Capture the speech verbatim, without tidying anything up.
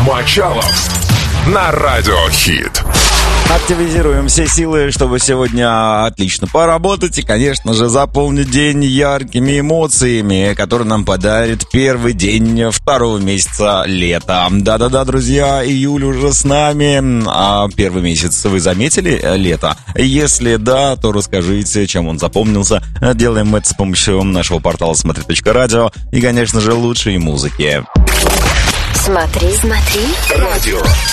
Мочалов на Радио Хит. Активизируем все силы, чтобы сегодня отлично поработать и, конечно же, заполнить день яркими эмоциями, которые нам подарит первый день второго месяца лета. Да-да-да, друзья, июль уже с нами, а первый месяц вы заметили лето? Если да, то расскажите, чем он запомнился. Делаем это с помощью нашего портала смотри точка радио и, конечно же, лучшей музыки. Смотри, смотри, радио